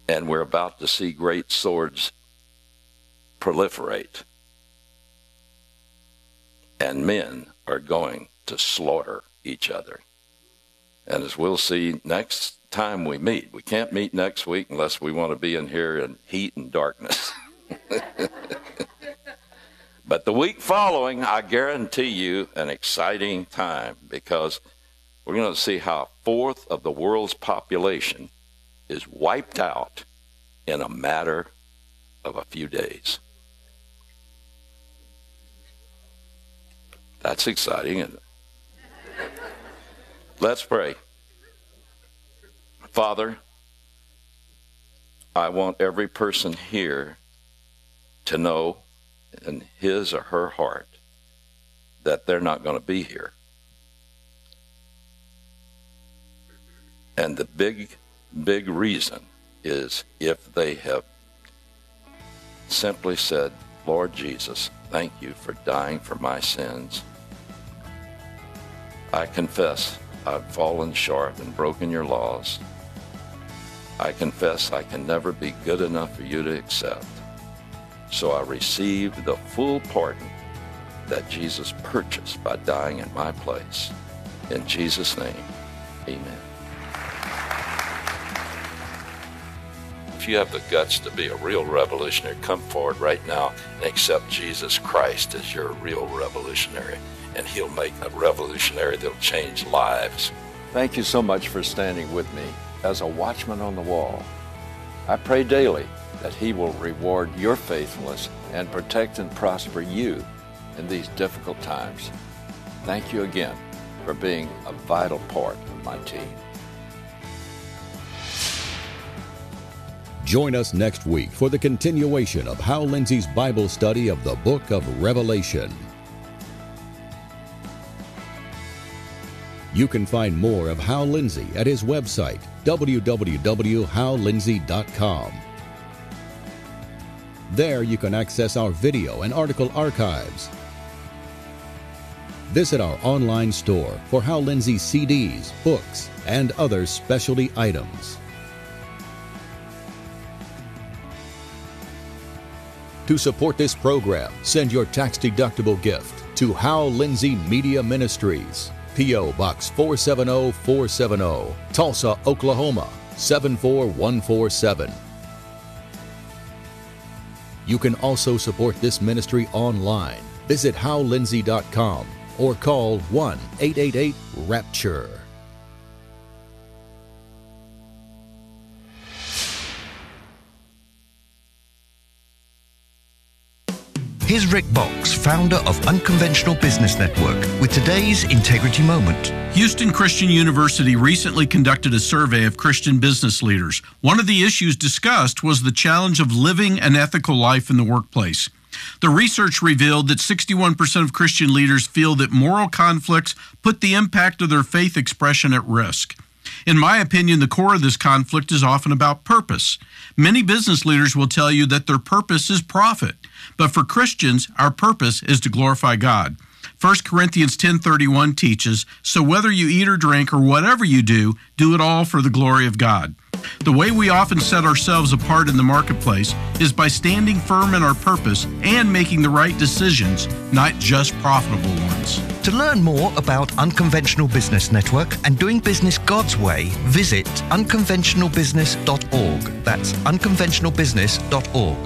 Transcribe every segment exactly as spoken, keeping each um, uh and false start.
And we're about to see great swords proliferate. And men are going to slaughter each other. And as we'll see next time we meet, we can't meet next week unless we want to be in here in heat and darkness. But the week following, I guarantee you an exciting time, because we're going to see how a fourth of the world's population is wiped out in a matter of a few days. That's exciting, isn't it? Let's pray. Father, I want every person here to know in his or her heart that they're not going to be here. And the big, big reason is if they have simply said, Lord Jesus, thank you for dying for my sins. I confess I've fallen short and broken your laws. I confess I can never be good enough for you to accept. So I received the full pardon that Jesus purchased by dying in my place. In Jesus' name, amen. If you have the guts to be a real revolutionary, come forward right now and accept Jesus Christ as your real revolutionary, and he'll make a revolutionary that'll change lives. Thank you so much for standing with me as a watchman on the wall. I pray daily that he will reward your faithfulness and protect and prosper you in these difficult times. Thank you again for being a vital part of my team. Join us next week for the continuation of Hal Lindsey's Bible study of the book of Revelation. You can find more of Hal Lindsey at his website, w w w dot hal lindsey dot com. There you can access our video and article archives. Visit our online store for Hal Lindsey C Ds, books, and other specialty items. To support this program, send your tax-deductible gift to Hal Lindsey Media Ministries, P O Box four seven zero four seven zero, Tulsa, Oklahoma seven four one four seven. You can also support this ministry online. Visit hal lindsey dot com or call one eight eight eight RAPTURE. Here's Rick Box, founder of Unconventional Business Network, with today's Integrity Moment. Houston Christian University recently conducted a survey of Christian business leaders. One of the issues discussed was the challenge of living an ethical life in the workplace. The research revealed that sixty-one percent of Christian leaders feel that moral conflicts put the impact of their faith expression at risk. In my opinion, the core of this conflict is often about purpose. Many business leaders will tell you that their purpose is profit. But for Christians, our purpose is to glorify God. First Corinthians ten thirty-one teaches, so whether you eat or drink or whatever you do, do it all for the glory of God. The way we often set ourselves apart in the marketplace is by standing firm in our purpose and making the right decisions, not just profitable ones. To learn more about Unconventional Business Network and doing business God's way, visit unconventional business dot org. That's unconventional business dot org.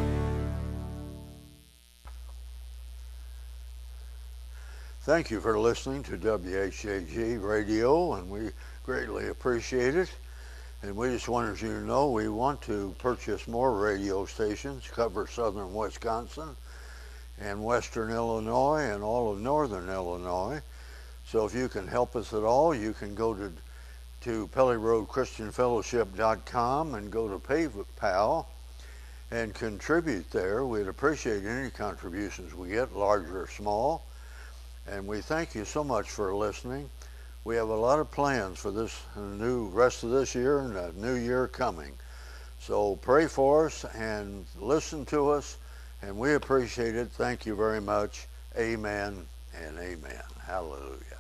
Thank you for listening to W H A G Radio, and we greatly appreciate it. And we just wanted you to know we want to purchase more radio stations, cover southern Wisconsin and western Illinois and all of northern Illinois. So if you can help us at all, you can go to, to Pelly Road Christian Fellowship dot com and go to PayPal and contribute there. We'd appreciate any contributions we get, large or small. And we thank you so much for listening. We have a lot of plans for this new rest of this year and a new year coming. So pray for us and listen to us, and we appreciate it. Thank you very much. Amen and amen. Hallelujah.